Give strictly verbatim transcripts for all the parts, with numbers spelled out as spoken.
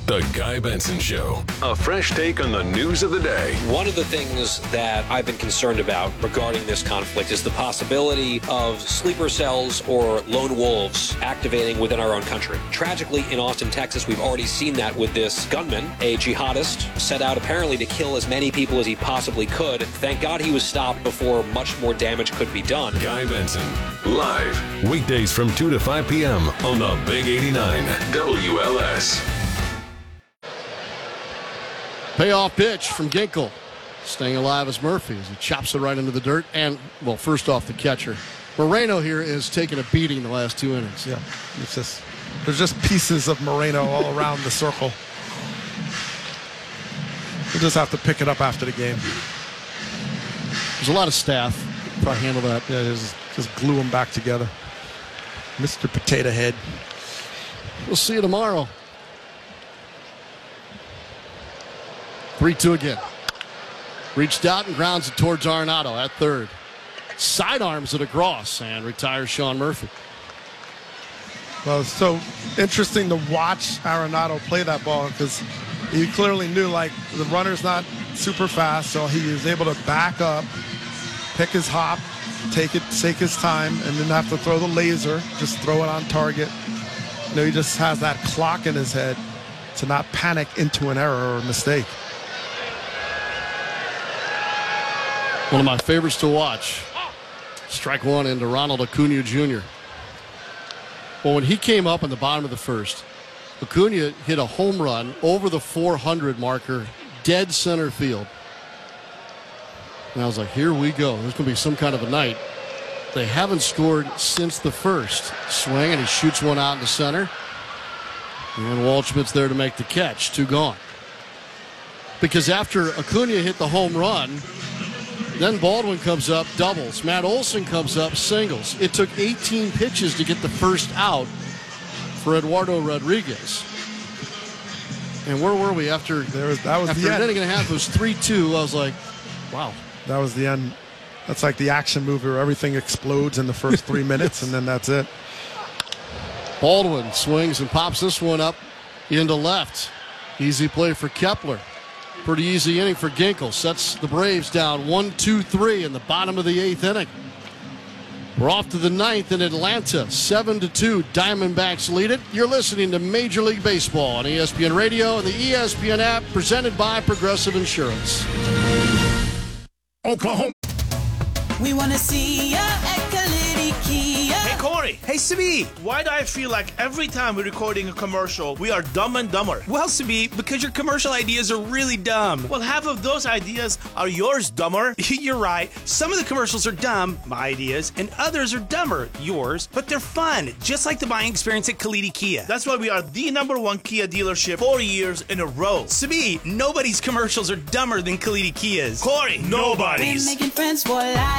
The Guy Benson Show. A fresh take on the news of the day. One of the things that I've been concerned about regarding this conflict is the possibility of sleeper cells or lone wolves activating within our own country. Tragically, in Austin, Texas, we've already seen that with this gunman, a jihadist, set out apparently to kill as many people as he possibly could. Thank God he was stopped before much more damage could be done. Guy Benson, live, weekdays from two to five p.m. on the Big eighty-nine W L S. Payoff pitch from Ginkel. Staying alive as Murphy as he chops it right into the dirt. And, well, first off, the catcher. Moreno here is taking a beating the last two innings. Yeah, it's just, there's just pieces of Moreno all around the circle. We'll just have to pick it up after the game. There's a lot of staff. Probably handle that. Yeah, just, just glue them back together. Mister Potato Head. We'll see you tomorrow. three two again. Reached out and grounds it towards Arenado at third. Sidearms it across and retires Sean Murphy. Well, it's so interesting to watch Arenado play that ball because he clearly knew, like, the runner's not super fast, so he was able to back up, pick his hop, take it, take his time, and didn't have to throw the laser, just throw it on target. You know, he just has that clock in his head to not panic into an error or a mistake. One of my favorites to watch. Strike one into Ronald Acuna Junior Well, when he came up in the bottom of the first, Acuna hit a home run over the four hundred marker, dead center field. And I was like, here we go. There's going to be some kind of a night. They haven't scored since the first. Swing, and he shoots one out into center. And Waldschmidt's there to make the catch. Two gone. Because after Acuna hit the home run, then Baldwin comes up, doubles. Matt Olson comes up, singles. It took eighteen pitches to get the first out for Eduardo Rodriguez. And where were we after, there was, that was after the an end. inning and a half? It was three two. I was like, wow. That was the end. That's like the action movie where everything explodes in the first three minutes, and then that's it. Baldwin swings and pops this one up into left. Easy play for Kepler. Pretty easy inning for Ginkel. Sets the Braves down one two three in the bottom of the eighth inning. We're off to the ninth in Atlanta. seven to two. Diamondbacks lead it. You're listening to Major League Baseball on E S P N Radio and the E S P N app, presented by Progressive Insurance. Oklahoma. We want to see ya at Kalidi Kia. Hey, Corey. Hey, Sabi. Why do I feel like every time we're recording a commercial, we are dumb and dumber? Well, Sabi, because your commercial ideas are really dumb. Well, half of those ideas are yours, dumber. You're right. Some of the commercials are dumb, my ideas, and others are dumber, yours, but they're fun, just like the buying experience at Kalidi Kia. That's why we are the number one Kia dealership four years in a row. Sabi, nobody's commercials are dumber than Kalidi Kia's. Corey, nobody's. We're making friends for life.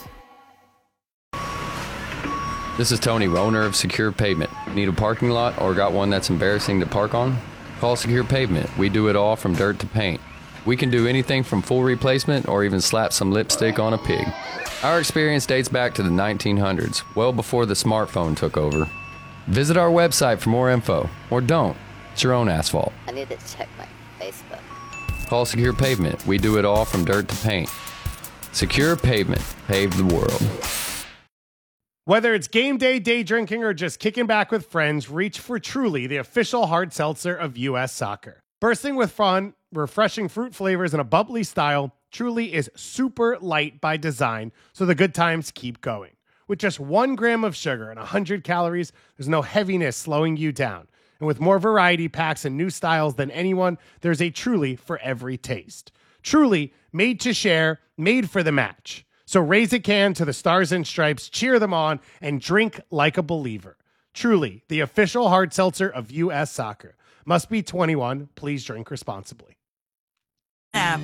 This is Tony, owner of Secure Pavement. Need a parking lot or got one that's embarrassing to park on? Call Secure Pavement. We do it all from dirt to paint. We can do anything from full replacement or even slap some lipstick on a pig. Our experience dates back to the nineteen hundreds, well before the smartphone took over. Visit our website for more info, or don't. It's your own asphalt. I need to check my Facebook. Call Secure Pavement. We do it all from dirt to paint. Secure Pavement. Pave the world. Whether it's game day, day drinking, or just kicking back with friends, reach for Truly, the official hard seltzer of U S Soccer. Bursting with fun, refreshing fruit flavors, and a bubbly style, Truly is super light by design, so the good times keep going. With just one gram of sugar and one hundred calories, there's no heaviness slowing you down. And with more variety packs and new styles than anyone, there's a Truly for every taste. Truly, made to share, made for the match. So raise a can to the Stars and Stripes, cheer them on, and drink like a believer. Truly, the official hard seltzer of U S Soccer. Must be twenty-one. Please drink responsibly. App.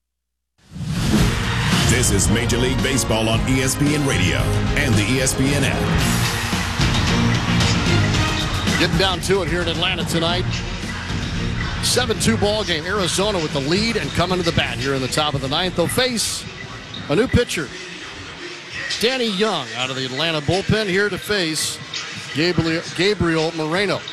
This is Major League Baseball on E S P N Radio and the E S P N app. Getting down to it here in Atlanta tonight. seven two ball game. Arizona with the lead and coming to the bat here in the top of the ninth. They'll face a new pitcher, Danny Young, out of the Atlanta bullpen, here to face Gabriel, Gabriel Moreno.